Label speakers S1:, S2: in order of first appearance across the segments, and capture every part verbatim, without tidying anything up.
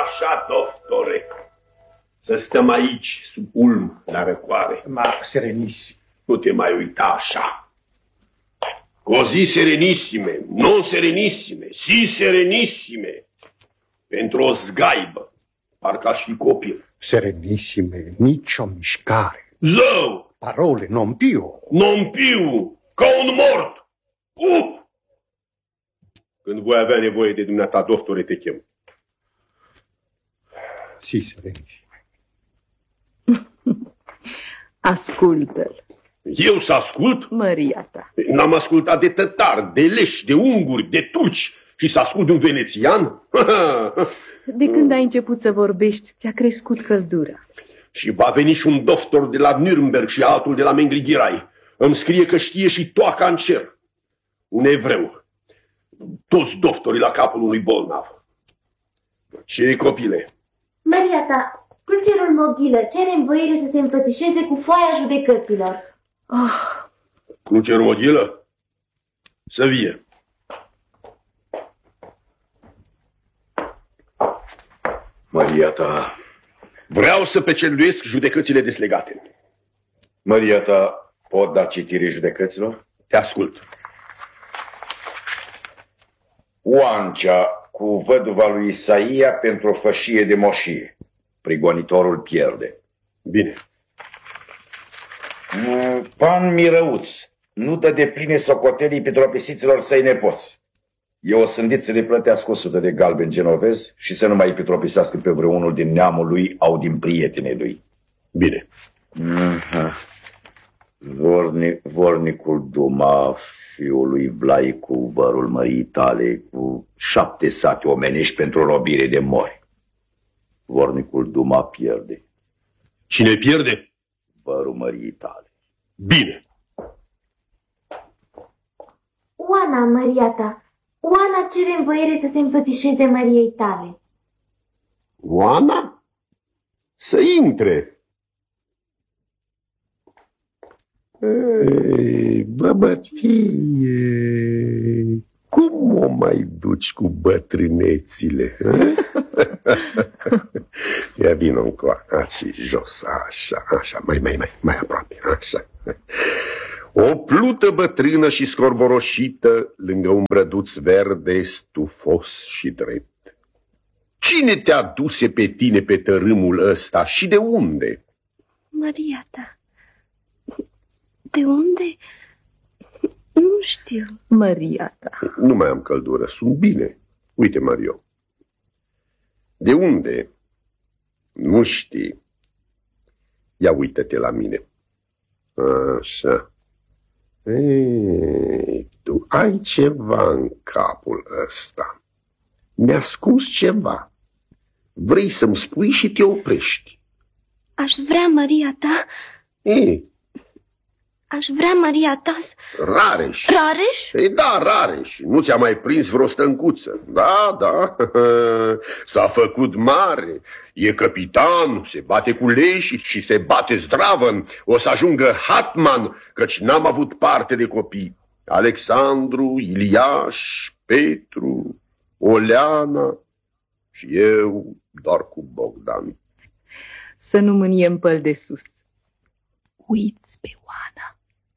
S1: Așa, doctore. Să stăm aici, sub ulm, la răcoare.
S2: Ma serenissimi.
S1: Nu te mai uita așa. Così serenissime, non serenissime, si serenissime. Pentru o zgaibă, parcă aș fi copil.
S2: Serenissime, nicio mișcare.
S1: Zău!
S2: Parole, non più.
S1: Non più, ca un mort. Uh! Când voi avea nevoie de dumneata, doctore, te chem.
S2: Si, serenissime.
S3: Ascultă-l.
S1: Eu să ascult?
S3: Maria ta.
S1: N-am ascultat de tătari, de leși, de unguri, de turci și să ascult de un venețian?
S3: De când ai început să vorbești, ți-a crescut căldura.
S1: Și va veni și un doctor de la Nürnberg și altul de la Menglighirai. Îmi scrie că știe și toaca în cer. Un evreu. Toți doctorii la capul unui bolnav. Ce copile?
S4: Maria ta, crucerul Moghilă cere învoire să se împățișeze cu foaia judecăților.
S3: Oh.
S1: Crucerul Moghilă? Să vie.
S5: Maria ta...
S1: Vreau să peceluiesc judecățile deslegate.
S5: Maria ta, pot da citire judecăților?
S1: Te ascult.
S5: Oancea cu văduva lui Isaia pentru o fășie de moșie. Prigonitorul pierde.
S1: Bine.
S5: Pan Mirăuț nu dă de pline socotelii pitropisiților săi nepoți. E o sândit să le plătească o sută de galbeni genovezi și să nu mai pitropisească pe vreunul din neamul lui au din prietenii lui.
S1: Bine.
S5: Vorni, vornicul Duma, fiul lui Vlaicu, vărul mării tale, cu șapte sate omenești pentru robire de mori. Vornicul Duma pierde.
S1: Cine pierde?
S5: Vărul mării tale.
S1: Bine.
S4: Oana, Maria ta, Oana cere învoire să se împățișeze Mariei tale.
S1: Oana? Să intre. Ei, băbătie, cum o mai duci cu bătrânețile? Ia vină încoa, și jos, așa, așa, mai, mai, mai, mai aproape, așa. O plută bătrână și scorboroșită lângă un brăduț verde stufos și drept. Cine te-a duse pe tine pe tărâmul ăsta și de unde?
S6: Maria ta. De unde? Nu știu.
S3: Maria ta.
S1: Nu mai am căldură, sunt bine. Uite, Mario. De unde? Nu știi. Ia uită-te la mine. Așa. Ei, tu ai ceva în capul ăsta. Mi-a ascuns ceva. Vrei să-mi spui și te oprești.
S6: Aș vrea, Maria ta...
S1: Ei.
S6: Aș vrea, Maria ta...
S1: Rareș.
S6: Rareș?
S1: Ei, da, Rareș. Nu ți-a mai prins vreo stâncuță. Da, da. S-a făcut mare. E capitan, se bate cu leși și se bate zdravăn. O să ajungă hatman, căci n-am avut parte de copii. Alexandru, Iliaș, Petru, Oleana și eu doar cu Bogdan.
S3: Să nu mâniem păl de sus. Uiți pe Oana.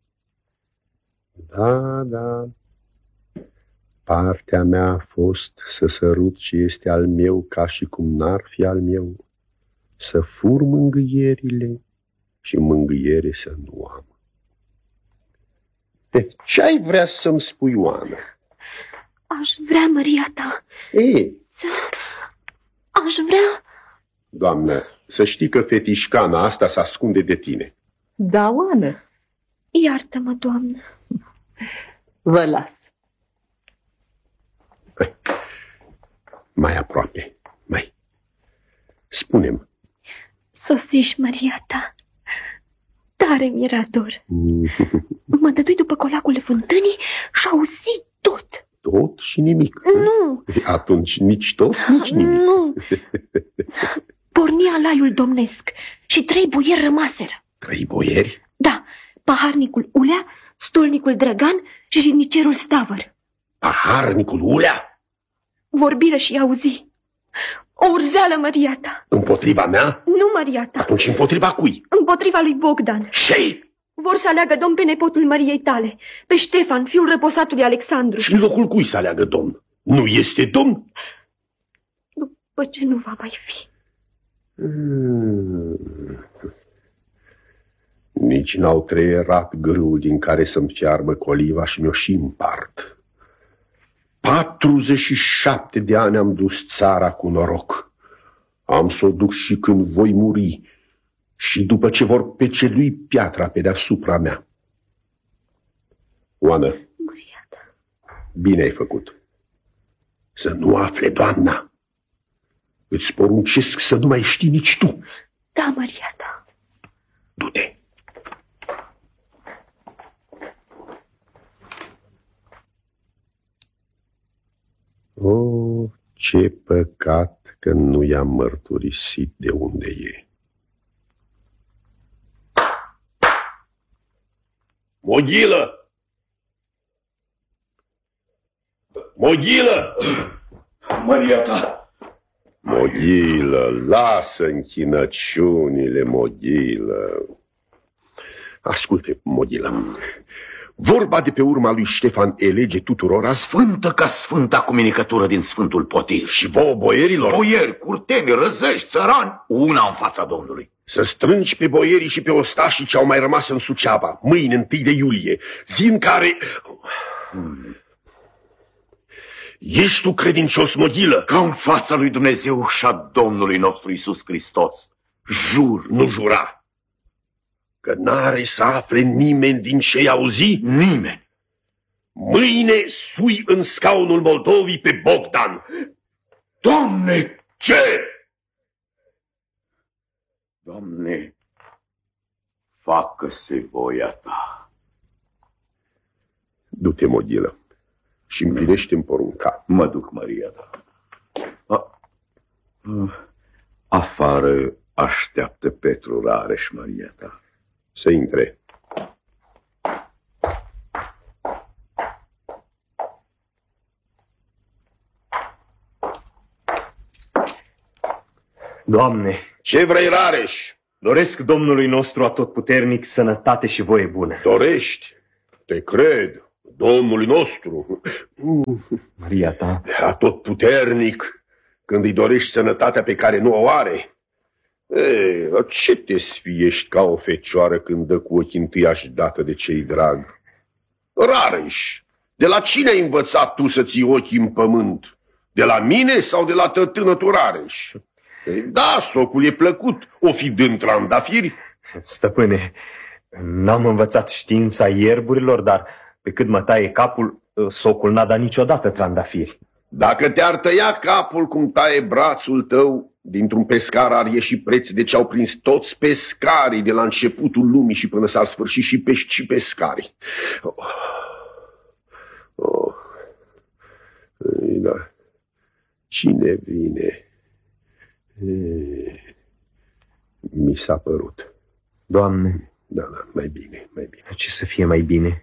S1: Da, da. Partea mea a fost să sărut ce este al meu ca și cum n-ar fi al meu, să fur mângâierile și mângâiere să nu am. Ce-ai vrea să-mi spui, Oana?
S6: Aș vrea, Maria ta.
S1: Ei.
S6: Să... Aș vrea...
S1: Doamnă, să știi că fetișcana asta se ascunde de tine.
S3: Da, Oana.
S6: Iartă-mă, Doamnă.
S3: Vă las.
S1: Mai aproape, mai. Spune-mi.
S6: Sosiși, Maria ta. Tare mirador. Mă dădui după colacul fântânii și auzi tot.
S1: Tot și nimic.
S6: Nu.
S1: Atunci nici tot, nici nimic.
S6: Nu. Pornia laiul domnesc și trei boieri rămaseră.
S1: Trei boieri?
S6: Da, paharnicul Ulea, stolnicul Drăgan și jignicerul Stavăr.
S1: Paharnicul Ulea?
S6: Vorbiră și auzi. O urzeală, măria ta.
S1: Împotriva mea?
S6: Nu, măria ta.
S1: Atunci împotriva cui?
S6: Împotriva lui Bogdan.
S1: Și?
S6: Vor să aleagă domn pe nepotul măriei tale, pe Ștefan, fiul răposatului Alexandru.
S1: Și în locul cui să aleagă domn? Nu este domn?
S6: După ce nu va mai fi.
S1: Hmm. Nici n-au treierat grâul din care să-mi fiarbă coliva și mi-o și împart. patruzeci și șapte de ani am dus țara cu noroc. Am să o duc și când voi muri și după ce vor pecelui piatra pe deasupra mea. Oană, bine ai făcut. Să nu afle doamna. Îți poruncesc să nu mai știi nici tu.
S6: Da, măria ta.
S1: Du-te. O, ce păcat că nu i-am mărturisit de unde e. Moghilă! Moghilă!
S5: Măria ta!
S1: Moghilă, lasă închinăciunile, Moghilă. Asculte, Moghilă. Vorba de pe urma lui Ștefan elege tuturora...
S5: Sfântă ca sfânta cuminicătură din Sfântul Potir.
S1: Și vouă boierilor?
S5: Boieri, curteni, răzăși, țărani, una în fața Domnului.
S1: Să strângi pe boierii și pe ostașii ce au mai rămas în Suceava, mâine, întâi de iulie, zi în care... Hmm. Ești tu credincios, Moghilă?
S5: Ca în fața lui Dumnezeu și a Domnului nostru Iisus Hristos. Jur.
S1: Nu jura. Că n-are să afle nimeni din ce-i auzi?
S5: Nimeni.
S1: Mâine sui în scaunul Moldovii pe Bogdan.
S5: Doamne!
S1: Ce?
S5: Doamne, facă-se voia ta.
S1: Du-te, Moghilă, și împlinește-mi porunca.
S5: Mă duc, Măria ta. A, afară așteaptă Petru Rareș, Măria ta.
S1: Să intre.
S7: Doamne,
S1: ce vrei, Rareș?
S7: Doresc Domnului nostru atotputernic sănătate și voie bună.
S1: Dorești? Te cred, Domnului nostru.
S7: Maria ta.
S1: Atotputernic, când îi dorești sănătatea pe care nu o are. Ei, ce te sfiești ca o fecioară când dă cu ochii întâiași dată de cei drag? Rareș, de la cine ai învățat tu să ții ochii în pământ? De la mine sau de la tătână tu, Rareș? Da, socul e plăcut, o fi dând trandafiri.
S7: Stăpâne, n-am învățat știința ierburilor, dar pe cât mă taie capul, socul n-a dat niciodată trandafiri.
S1: Dacă te-ar tăia capul cum taie brațul tău, dintr-un pescar ar ieși preț de ce au prins toți pescarii de la începutul lumii și până s-ar sfârși și pești și pescarii. Oh. Oh. Ei, da. Cine vine? E... Mi s-a părut.
S7: Doamne.
S1: Da, da, mai bine, mai bine.
S7: Ce să fie mai bine?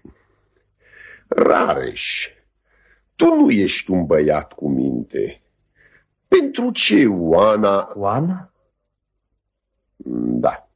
S1: Rareș, tu nu ești un băiat cu minte. Pentru ce Oana...
S7: Oana?
S1: Da.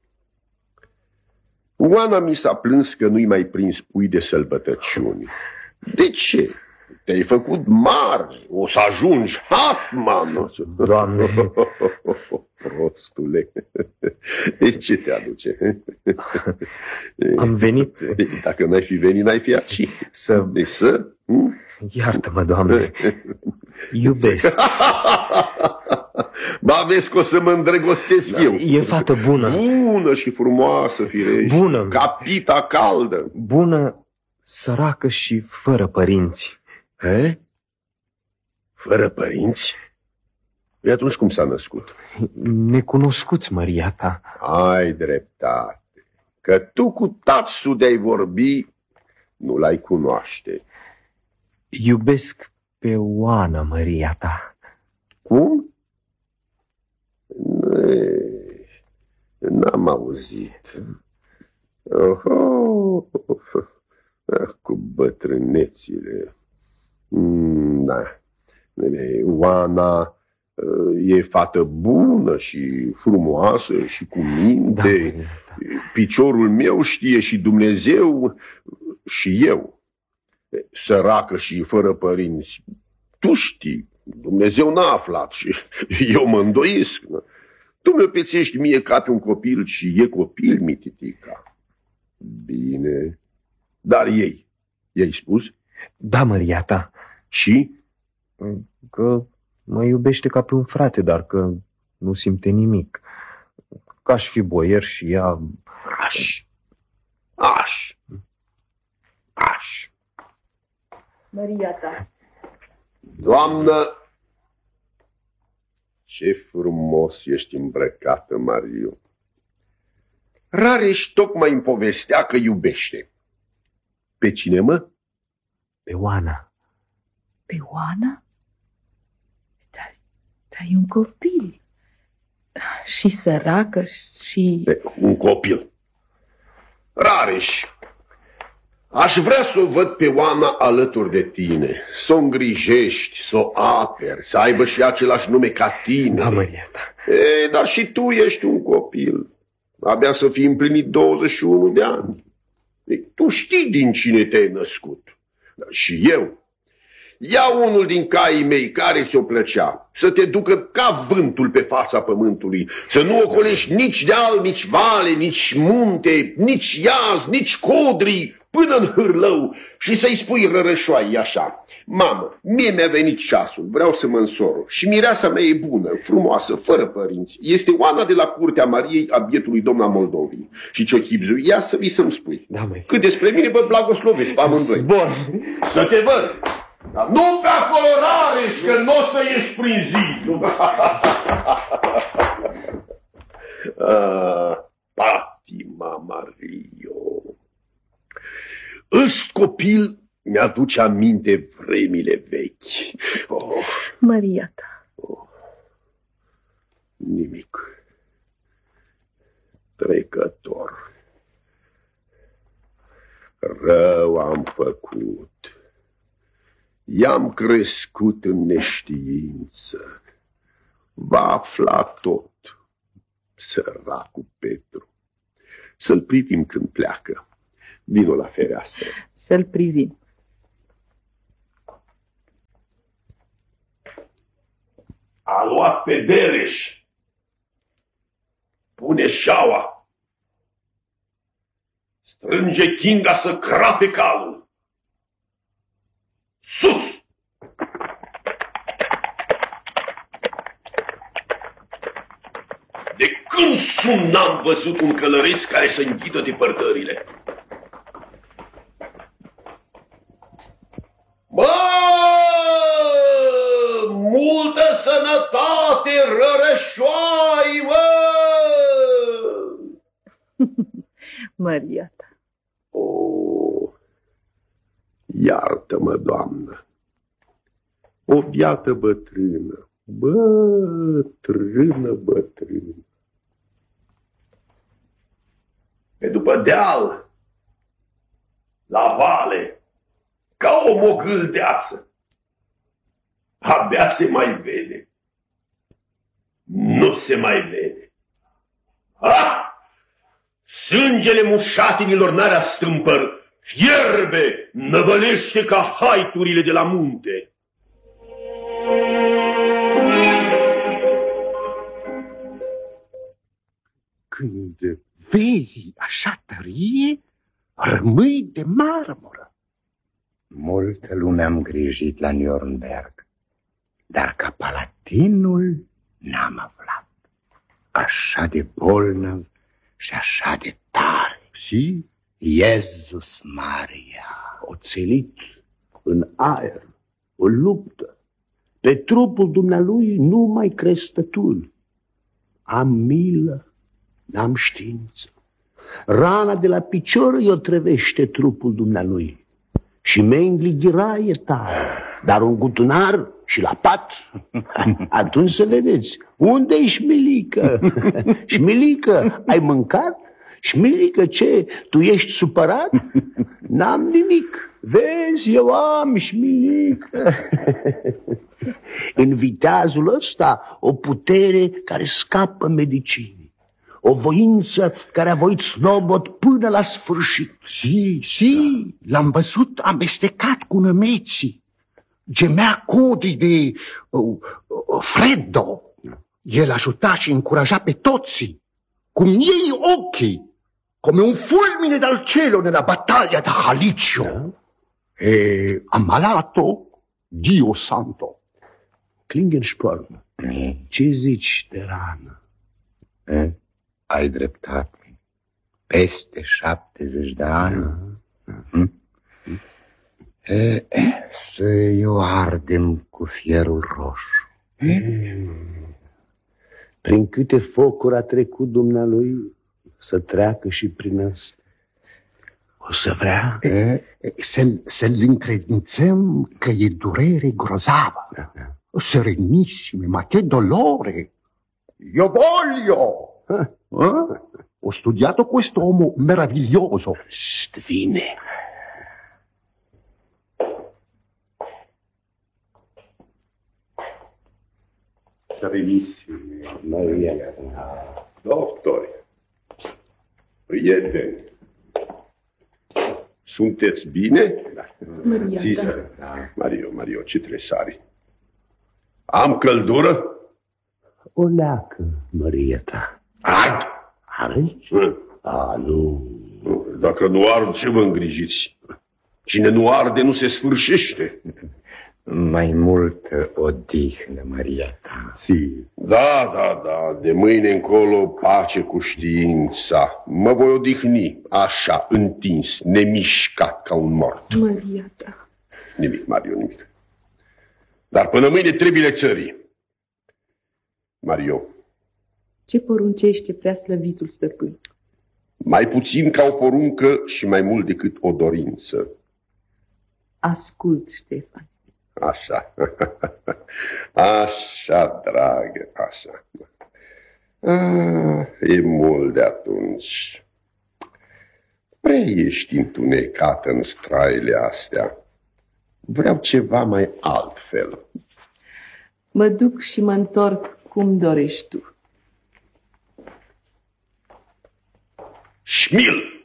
S1: Oana mi s-a plâns că nu-i mai prins pui de sălbătăciuni. De ce? Te-ai făcut mare, o să ajungi hatman.
S7: Doamne.
S1: Prostule. Ce te aduce?
S7: Am venit...
S1: Dacă n-ai fi venit, n-ai fi aici.
S7: Să...
S1: Deci să...
S7: Iartă-mă, Doamne. Iubesc.
S1: Ba, vezi că o să mă îndrăgostesc da, eu.
S7: E fată bună.
S1: Bună și frumoasă, firește.
S7: Bună.
S1: Capita caldă.
S7: Bună, săracă și fără părinți.
S1: He? Fără părinți? E atunci cum s-a născut?
S7: Necunoscuți, Maria ta.
S1: Ai dreptate. Că tu cu tatsu de-ai vorbi, nu l-ai cunoaște.
S7: Iubesc pe Oana, Maria ta.
S1: Cum? N-am auzit. Oho, cu bătrânețile. Da. Oana E fată bună și frumoasă și cu minte. Da, piciorul meu știe și Dumnezeu și eu. Săracă și fără părinți. Tu știi, Dumnezeu n-a aflat și eu mă îndoiesc. Tu mi-o pețești mie ca pe un copil și e copil, mititica. Bine, dar ei, i-ai spus?
S7: Da, măria ta.
S1: Și?
S7: Că mă iubește ca pe un frate, dar că nu simte nimic. Că aș fi boier și ea...
S1: Aș, aș, aș.
S3: Măria ta.
S1: Doamnă, ce frumos ești îmbrăcată, Mariu. Rareș tocmai îmi povestea că iubește. Pe cine, mă?
S7: Pe Oana.
S3: Pe Oana? Dar, dar e un copil. Și săracă și...
S1: Pe, un copil. Rareș, aș vrea să o văd pe Oana alături de tine, să o îngrijești, să o aperi, să aibă și același nume ca tine.
S7: Da, măria ta.
S1: E, dar și tu ești un copil. Abia să fii împlinit douăzeci și unu de ani. E, tu știi din cine te-ai născut. Dar și eu. Ia unul din caii mei care ți-o plăcea, să te ducă ca vântul pe fața pământului, să nu ocolești nici deal, nici vale, nici munte, nici iaz, nici codri, până în hârlău și să-i spui rărășoai așa: mamă, mie mi-a venit ceasul, vreau să mă însoro și mireasa mea e bună, frumoasă, fără părinți. Este Oana de la curtea Mariei a bietului domn al Moldovii. Și ce-o chipzui, ia să vii să-mi spui.
S7: Da, măi.
S1: Cât despre mine, vă blagoslovesc pe amândoi.
S7: Zbor.
S1: Să te văd! Dar nu pe acolo, Rareș, că nu o să ieși prin zi. ah, patima, Mario. Ăst copil mi-aduce aminte vremile vechi. Oh.
S3: Măria ta.
S1: Oh. Nimic. Trecător. Rău am făcut. I-am crescut în neștiință. Va afla tot, săracul Petru. Să-l privim când pleacă. Vino la fereastră.
S3: Să-l privim.
S1: A luat pe Bereș. Pune șaua. Strânge Kinga să crape calul. Sus! De când sunt n-am văzut un călăreț care să înghidă depărtările? Bă! Multă sănătate, rărășoai, bă!
S3: Măria ta.
S1: Oh, iartă-mă, Doamnă, o biată bătrână, bătrână, bătrână. Pe după deal, la vale, ca o mogâldeață, abia se mai vede. Nu se mai vede. Ah! Sângele mușatinilor n-are stâmpăr, fierbe, năvălește ca haiturile de la munte.
S2: Când vezi așa tărie, rămâi de marmură. Multă lume am grijit la Nürnberg, dar ca palatinul n-am aflat. Așa de bolnav și așa de tare.
S1: Și
S2: Iesus Maria,
S1: oțelit în aer, o luptă. Pe trupul dumnealui numai crestături. Am milă, n-am știință. Rana de la picior i-o trăvește trupul dumnealui. Și Mengli ghiraie tare, dar un gutunar și la pat. Atunci să vedeți, unde-i Șmilică? Șmilică, ai mâncat?
S2: Șmilică, ce? Tu ești supărat? N-am nimic. Vezi, eu am, Șmilică. În viteazul ăsta o putere care scapă medicinii. O voință care a voit Slobod până la sfârșit.
S8: Si, si, l-am văzut amestecat cu nămeții. Gemea codii de uh, uh, Freddo. El ajuta și încuraja pe toți. Cum ei ochii, come un fulmine dal cielo nella battaglia da Halicio. Da? E ammalato, Dio santo.
S2: Klingensporn, ce zici de rană? E? Ai dreptate. Peste șaptezeci de ani. Da. Hm? E, să-i o ardem cu fierul roșu. E? Prin câte focuri a trecut dumnealui, să treacă și prin asta. O să vrea?
S8: Să-l să-l încredințăm că e durere grozavă. Da, da. Serenissime, ma che dolore! Io voglio! Ah. Ah? Ho studiato quest'uomo meraviglioso.
S2: Psst, vine.
S1: Serenissime,
S2: Maria.
S1: Doctori, prieteni, sunteți bine?
S3: Maria,
S1: Zi,
S3: da.
S1: Mario, Mario, ce tresari? Am căldură?
S2: O leacă, Maria ta.
S1: Ard!
S2: Arzi? A, nu.
S1: Dacă nu ard, ce vă îngrijiți? Cine nu arde, nu se sfârșește.
S2: Mai multă odihnă, Maria ta.
S1: Si. Da, da, da, de mâine încolo pace cu știința. Mă voi odihni, așa, întins, nemișcat ca un mort.
S3: Maria ta.
S1: Nimic, Mario, nimic. Dar până mâine trebuie țării. Mario.
S3: Ce poruncește prea slăvitul stăpân?
S1: Mai puțin ca o poruncă și mai mult decât o dorință.
S3: Ascult, Ștefan.
S1: Așa. Așa, dragă, așa. Ah, e mult de atunci. Prea ești întunecată în straile astea. Vreau ceva mai altfel.
S3: Mă duc și mă întorc cum dorești tu.
S1: Șmil!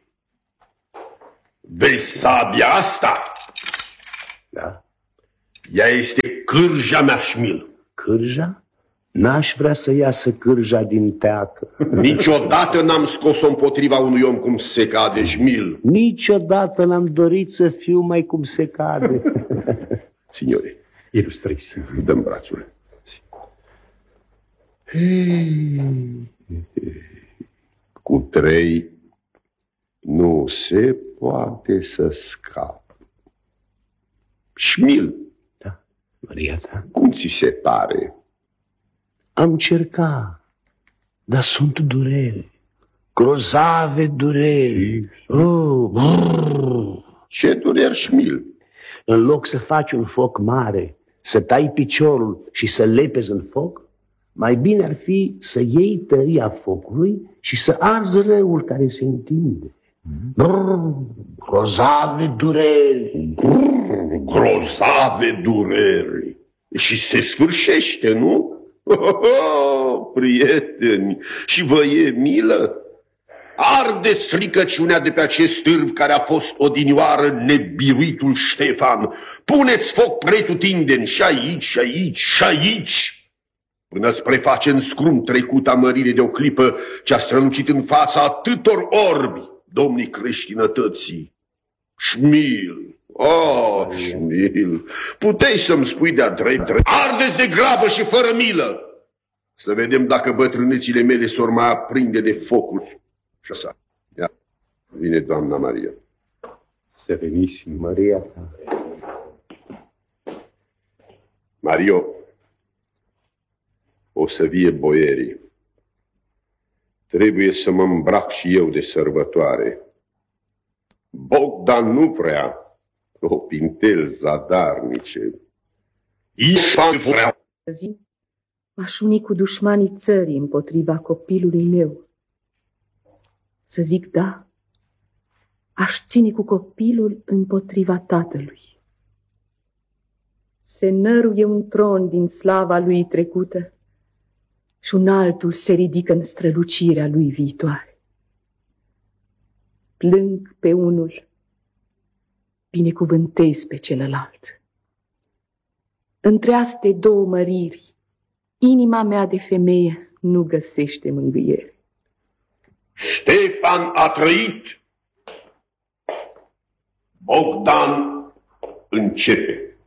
S1: Vezi sabia asta?
S2: Da.
S1: Ea este cârja mea, Șmil.
S2: Cârja? N-aș vrea să iasă cârja din teacă.
S1: Niciodată n-am scos-o împotriva unui om cum se cade, Șmil.
S2: Niciodată n-am dorit să fiu mai cum se cade.
S1: Signore,
S8: Ilustrissim.
S1: dăm brațul. Cu trei nu se poate să scap. Șmil,
S2: Da, Maria ta.
S1: cum ți se pare?
S2: Am cercat, dar sunt dureri. Grozave dureri. Oh, brrr.
S1: Ce dureri, Șmil?
S2: În loc să faci un foc mare, să tai piciorul și să lepezi în foc, mai bine ar fi să iei tăria focului și să arzi răul care se întinde. Brrr, grozave dureri.
S1: Brrr, grozave dureri. Și se sfârșește, nu? Oh, prieteni, și vă e milă? Ardeți stricăciunea de pe acest târv care a fost odinioară nebiruitul Ștefan. Puneți foc pretutindeni și aici, și aici, și aici, până îți preface în scrum trecuta mărire de o clipă ce a strălucit în fața atâtor orbi, domnii creștinătății. Șmil, oh, Șmil, puteai să-mi spui de-a drept, drept. Ardeți de grabă și fără milă, să vedem dacă bătrânețile mele s-or mai aprinde de focuri. Și așa, ia, vine doamna Maria.
S8: Serenissim.
S2: Maria ta.
S1: Mario, o să vie boierii. Trebuie să mă îmbrac și eu de sărbătoare. Bogdan nu vrea. O pintel zadarnice. Ivan vrea.
S3: Zi, m-aș uni cu dușmanii țării împotriva copilului meu. Să zic da, aș ține cu copilul împotriva tatălui. Se năruie un tron din slava lui trecută și un altul se ridică în strălucirea lui viitoare. Plâng pe unul, binecuvântez pe celălalt. Între astea două măriri, inima mea de femeie nu găsește mângâiere.
S1: Ștefan a trăit. Bogdan începe.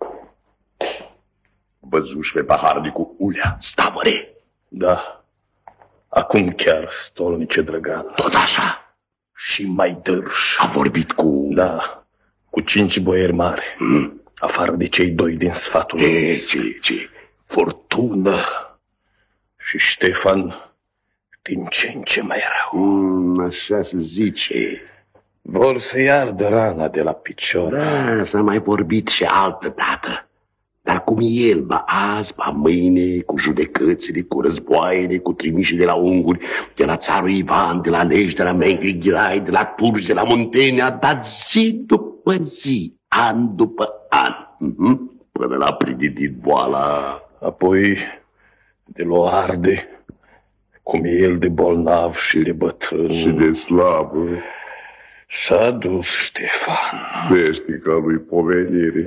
S9: Văzuși pe paharnicul Ulea, Stavăre?
S10: Da, acum chiar, stolnice Drăgan.
S9: Tot așa?
S10: Și mai dârș.
S9: A vorbit cu...
S10: Da, cu cinci boieri mari, mm. afară de cei doi din sfatul
S9: e, ce, ce?
S10: Fortună și Ștefan din ce în ce mai rău.
S9: Mm, așa se zice.
S10: Vor să-i ardă rana de la picior.
S9: Da, s-a mai vorbit și altă dată. Dar cum e el, ba azi, ba mâine, cu judecățile, cu războaiele, cu trimișii de la unguri, de la țarul Ivan, de la Lești, de la Menghirai, de la Turci, de la Muntenia, a dat zi după zi, an după an, până l-a pridit boala.
S10: Apoi de l-o arde, cum e el de bolnav și de bătrân.
S9: Și de slabă.
S10: S-a dus Ștefan.
S9: Veștica lui pomenire.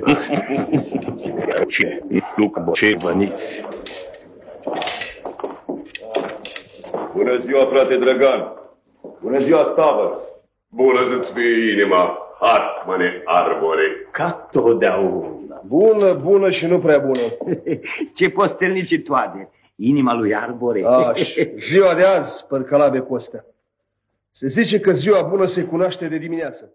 S10: Ce? Nu ca ce văniți.
S5: Bună ziua, frate Drăgan. Bună ziua, Stavăr.
S1: Bună să-ți fie inima, Hartmane Arbore.
S10: Ca totdeauna.
S11: Bună, bună și nu prea bună.
S2: Ce postelnici toate, inima lui Arbore.
S11: Aș, ziua de azi, părcălabe Costea. Se zice că ziua bună se cunoaște de dimineață.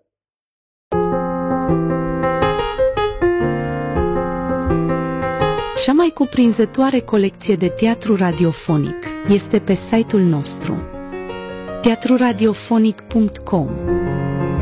S12: Cea mai cuprinzătoare colecție de teatru radiofonic este pe site-ul nostru teatru radiofonic punct com.